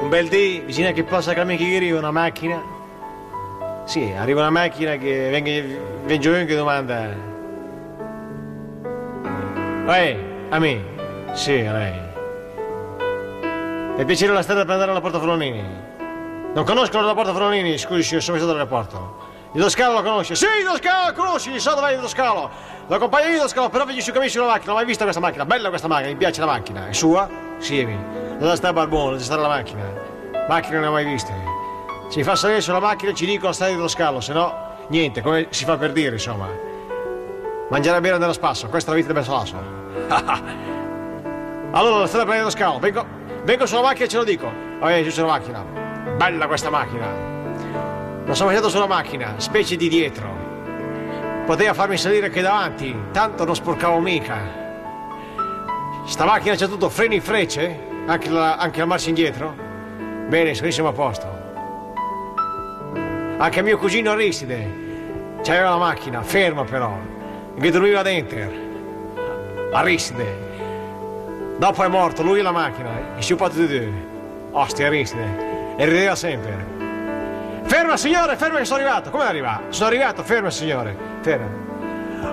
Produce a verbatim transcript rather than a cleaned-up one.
un bel dì, vicino a che possa camminare che arriva una macchina. Sì, arriva una macchina che venga, vengo io che domanda. Ehi, a me? Sì, a lei. Per piacere la strada per andare alla Porta Forlanini. Non conoscono la Porta Forlanini? Scusi, sono stato all'aeroporto. Il Toscalo lo conosce? Sì, il Toscalo lo conosci, so dov'è il Toscalo. Lo accompagno io il Toscalo, però vedi su cammino una macchina, non ho mai visto questa macchina, bella questa macchina, mi piace la macchina. È sua? Sì, dove sta Barbone, dove sta la macchina? Macchina non ne ho mai viste. Ci fa salire sulla macchina e ci dico la strada di Toscalo, se no, niente, come si fa per dire, insomma. Mangiare bene nello spasso, questa è la vita del Bersolasso. Allora, la strada per lo Toscalo, vengo, vengo sulla macchina e ce lo dico. Ok, giù sulla macchina. Bella questa macchina. Non sono mangiato sulla macchina, specie di dietro. Poteva farmi salire anche davanti, tanto non sporcavo mica. Sta macchina c'ha tutto, freni e frecce, anche la, anche la marcia indietro. Bene, siamo a posto. Anche mio cugino Aristide c'aveva la macchina, ferma però, che dormiva dentro. Aristide. Dopo è morto, lui e la macchina, e sciupati di due. Ostia Aristide, e rideva sempre. Ferma signore, ferma che sono arrivato. Come arriva? Sono arrivato, ferma signore. Ferma.